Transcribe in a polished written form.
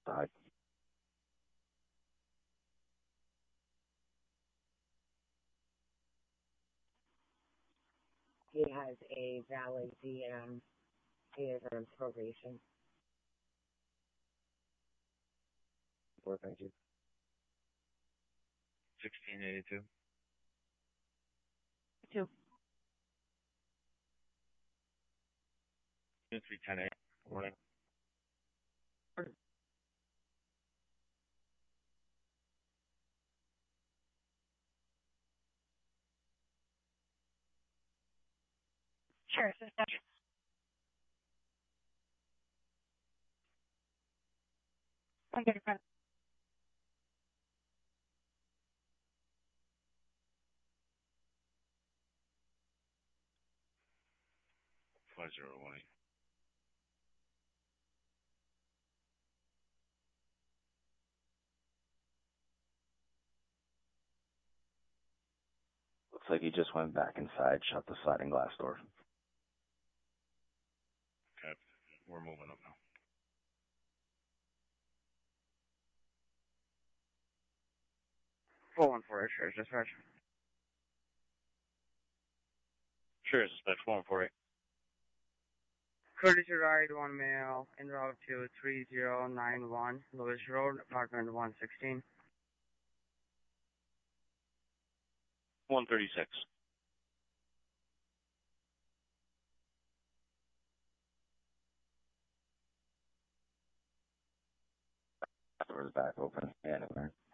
outside. He has a valid DM. He is on probation. Thank you. 1682. 2. 2310. Morning. Sure, sister. I'm good. 5018. Looks like he just went back inside, shut the sliding glass door. Okay. We're moving up now. 414 Sheriff's Dispatch. Sheriff's Dispatch 148. Courtesy ride, 1 male, en route to 3091 Lewis Road, apartment 116. 136. Door's back open. Anywhere.